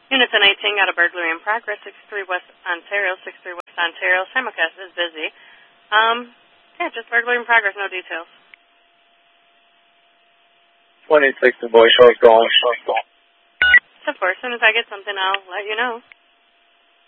Units in 18 got a burglary in progress, 63 West Ontario, 63 West Ontario. Simulcast is busy. Yeah, just burglary in progress, no details. 26 to voice, short going. 10-4, as soon as I get something, I'll let you know.